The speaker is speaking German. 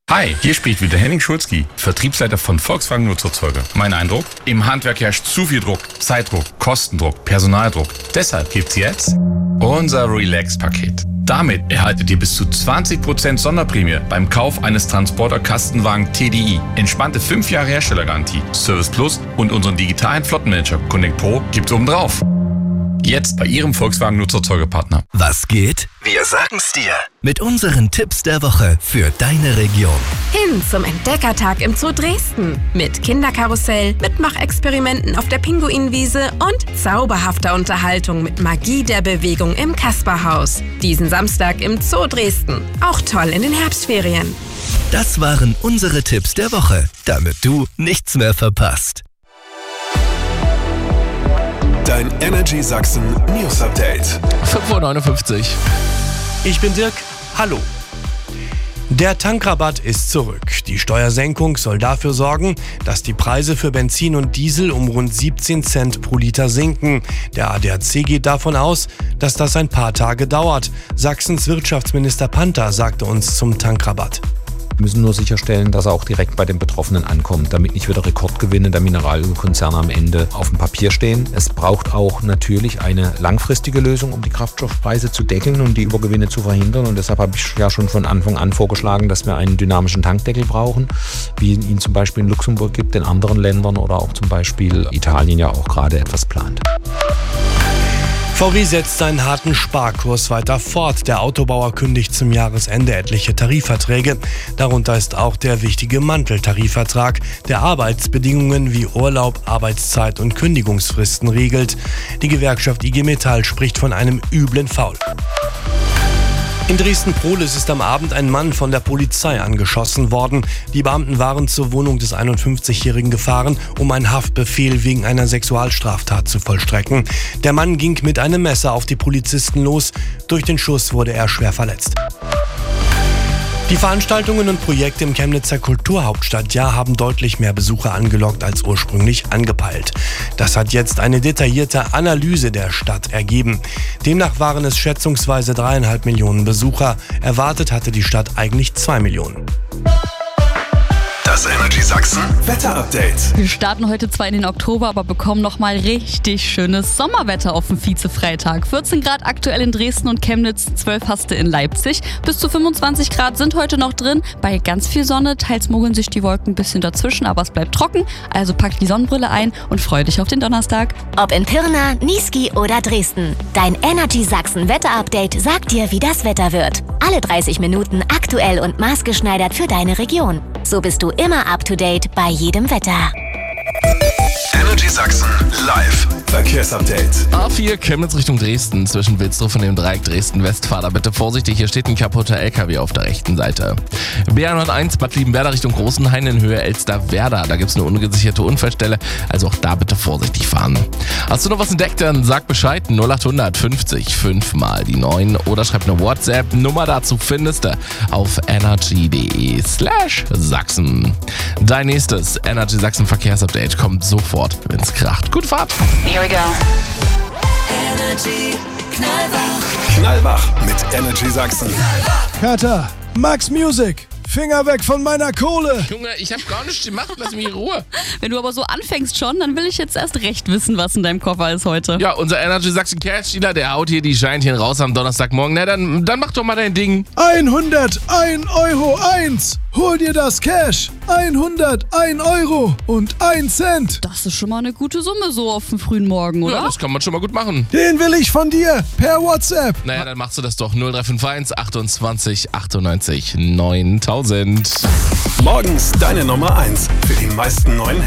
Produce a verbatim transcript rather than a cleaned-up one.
Hi, hier spricht wieder Henning Schulzki, Vertriebsleiter von Volkswagen Nutzfahrzeuge. Mein Eindruck? Im Handwerk herrscht zu viel Druck, Zeitdruck, Kostendruck, Personaldruck. Deshalb gibt's jetzt unser Relax-Paket. Damit erhaltet ihr bis zu zwanzig Prozent Sonderprämie beim Kauf eines Transporter-Kastenwagen T D I. Entspannte fünf Jahre Herstellergarantie, Service Plus und unseren digitalen Flottenmanager Connect Pro gibt's obendrauf. Jetzt bei Ihrem Volkswagen Nutzfahrzeugepartner. Was geht? Wir sagen's dir. Mit unseren Tipps der Woche für deine Region. Hin zum Entdeckertag im Zoo Dresden. Mit Kinderkarussell, Mitmachexperimenten auf der Pinguinwiese und zauberhafter Unterhaltung mit Magie der Bewegung im Kasperhaus. Diesen Samstag im Zoo Dresden. Auch toll in den Herbstferien. Das waren unsere Tipps der Woche, damit du nichts mehr verpasst. Dein Energy Sachsen News Update. fünf Uhr neunundfünfzig. Ich bin Dirk. Hallo. Der Tankrabatt ist zurück. Die Steuersenkung soll dafür sorgen, dass die Preise für Benzin und Diesel um rund siebzehn Cent pro Liter sinken. Der A D A C geht davon aus, dass das ein paar Tage dauert. Sachsens Wirtschaftsminister Panther sagte uns zum Tankrabatt. Wir müssen nur sicherstellen, dass er auch direkt bei den Betroffenen ankommt, damit nicht wieder Rekordgewinne der Mineralölkonzerne am Ende auf dem Papier stehen. Es braucht auch natürlich eine langfristige Lösung, um die Kraftstoffpreise zu deckeln und die Übergewinne zu verhindern. Und deshalb habe ich ja schon von Anfang an vorgeschlagen, dass wir einen dynamischen Tankdeckel brauchen, wie es ihn zum Beispiel in Luxemburg gibt, in anderen Ländern oder auch zum Beispiel Italien ja auch gerade etwas plant. V W setzt seinen harten Sparkurs weiter fort. Der Autobauer kündigt zum Jahresende etliche Tarifverträge. Darunter ist auch der wichtige Manteltarifvertrag, der Arbeitsbedingungen wie Urlaub, Arbeitszeit und Kündigungsfristen regelt. Die Gewerkschaft I G Metall spricht von einem üblen Foul. In Dresden-Prohlis ist am Abend ein Mann von der Polizei angeschossen worden. Die Beamten waren zur Wohnung des einundfünfzigjährigen gefahren, um einen Haftbefehl wegen einer Sexualstraftat zu vollstrecken. Der Mann ging mit einem Messer auf die Polizisten los. Durch den Schuss wurde er schwer verletzt. Die Veranstaltungen und Projekte im Chemnitzer Kulturhauptstadtjahr haben deutlich mehr Besucher angelockt als ursprünglich angepeilt. Das hat jetzt eine detaillierte Analyse der Stadt ergeben. Demnach waren es schätzungsweise dreieinhalb Millionen Besucher. Erwartet hatte die Stadt eigentlich zwei Millionen. Das Energy Sachsen Wetter Update. Wir starten heute zwar in den Oktober, aber bekommen nochmal richtig schönes Sommerwetter auf dem Vizefreitag. vierzehn Grad aktuell in Dresden und Chemnitz, zwölf hast du in Leipzig. Bis zu fünfundzwanzig Grad sind heute noch drin. Bei ganz viel Sonne, teils mogeln sich die Wolken ein bisschen dazwischen, aber es bleibt trocken. Also pack die Sonnenbrille ein und freu dich auf den Donnerstag. Ob in Pirna, Niesky oder Dresden. Dein Energy Sachsen Wetter Update sagt dir, wie das Wetter wird. Alle dreißig Minuten aktuell und maßgeschneidert für deine Region. So bist du immer up to date bei jedem Wetter. Energy Sachsen live Verkehrsupdate. A vier Chemnitz Richtung Dresden zwischen Wilsdruff und dem Dreieck Dresden-West. Fahr da bitte vorsichtig, hier steht ein kaputter L K W auf der rechten Seite. B hunderteins Bad Liebenwerda Richtung Großenhain in Höhe Elsterwerda. Da gibt es eine ungesicherte Unfallstelle, also auch da bitte vorsichtig fahren. Hast du noch was entdeckt, dann sag Bescheid. null achthundert fünfzig fünf mal die neun oder schreib eine WhatsApp-Nummer dazu, findest du auf energy.de slash Sachsen. Dein nächstes Energy Sachsen Verkehrsupdate kommt sofort, wenn's kracht. Gute Fahrt! Here we go. Energy Knallwach. Knallwach mit Energy Sachsen. Kater, Max Music. Finger weg von meiner Kohle! Junge, ich hab gar nichts gemacht, lass mich in Ruhe. Wenn du aber so anfängst schon, dann will ich jetzt erst recht wissen, was in deinem Koffer ist heute. Ja, unser Energy Sachsen Cash Dealer, der haut hier die Scheinchen raus am Donnerstagmorgen. Na, dann, dann mach doch mal dein Ding. hunderteins Euro eins! Hol dir das Cash! hunderteins Euro und ein Cent! Das ist schon mal eine gute Summe so auf den frühen Morgen, oder? Ja, das kann man schon mal gut machen. Den will ich von dir per WhatsApp! Naja, dann machst du das doch. null drei fünf eins achtundzwanzig achtundneunzig neuntausend. Morgens deine Nummer eins für die meisten neuen Hits.